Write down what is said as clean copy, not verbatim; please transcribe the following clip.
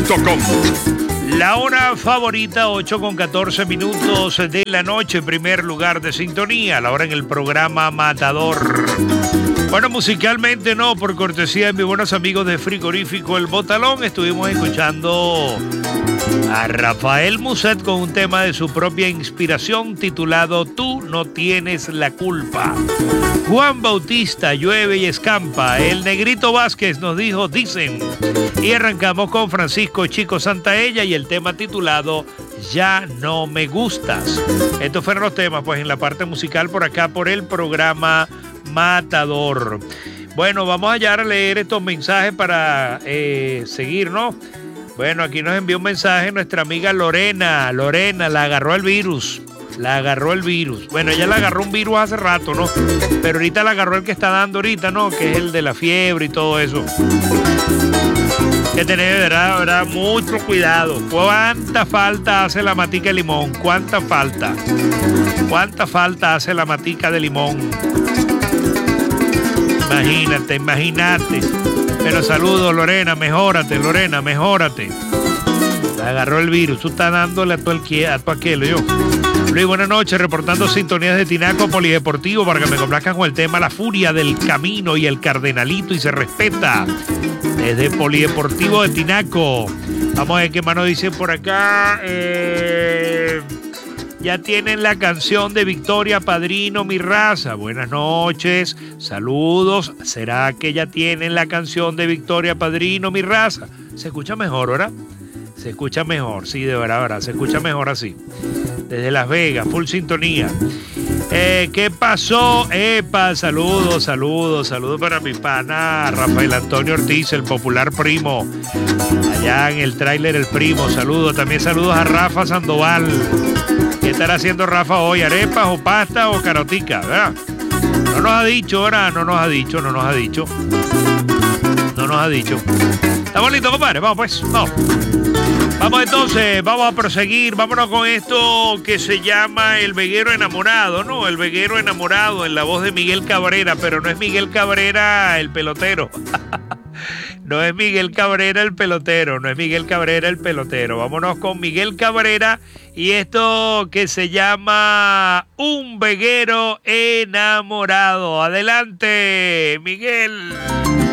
veguero.com. La hora favorita, 8:14 de la noche, primer lugar de sintonía, la hora en el programa Matador. Bueno, musicalmente no, por cortesía de mis buenos amigos de Frigorífico El Botalón, estuvimos escuchando a Rafael Muset con un tema de su propia inspiración titulado Tú no tienes la culpa. Juan Bautista, Llueve y Escampa. El Negrito Vázquez nos dijo Dicen. Y arrancamos con Francisco Chico Santaella y el tema titulado Ya no me gustas. Estos fueron los temas pues en la parte musical por acá por el programa Matador. Bueno, vamos allá a leer estos mensajes para seguir, ¿no? Bueno, aquí nos envió un mensaje nuestra amiga Lorena. Lorena, la agarró el virus. La agarró el virus. Bueno, ella la agarró un virus hace rato, ¿no? Pero ahorita la agarró el que está dando ahorita, ¿no? Que es el de la fiebre y todo eso. Hay que tener, ¿verdad? Mucho cuidado. ¿Cuánta falta hace la matica de limón? ¿Cuánta falta? ¿Cuánta falta hace la matica de limón? Imagínate. Pero saludos, Lorena, mejórate, Lorena, mejórate. La agarró el virus, tú estás dándole a tu aquel, yo. Luis, buenas noches, reportando sintonías de Tinaco Polideportivo para que me complazcan con el tema La Furia del Camino y el Cardenalito y se respeta. Desde Polideportivo de Tinaco. Vamos a ver qué más nos dicen por acá. Ya tienen la canción de Victoria Padrino, Mi Raza. Buenas noches, saludos. ¿Será que ya tienen la canción de Victoria Padrino, Mi Raza? Se escucha mejor, ¿verdad? Se escucha mejor, sí, de verdad, se escucha mejor así. Desde Las Vegas, full sintonía. ¿Qué pasó? Epa, saludos para mi pana Rafael Antonio Ortiz, el popular primo. Allá en el tráiler El Primo, saludos. También saludos a Rafa Sandoval. ¿Qué estará haciendo Rafa hoy? ¿Arepas o pasta o carotica? ¿Verdad? No nos ha dicho, ¿verdad? No nos ha dicho. ¿Estamos listos, compadre? Vamos pues, vamos. Vamos entonces, vamos a proseguir, vámonos con esto que se llama El Veguero Enamorado, ¿no? El Veguero Enamorado en la voz de Miguel Cabrera, pero no es Miguel Cabrera el pelotero. No es Miguel Cabrera el pelotero. Vámonos con Miguel Cabrera y esto que se llama Un Veguero Enamorado. Adelante, Miguel.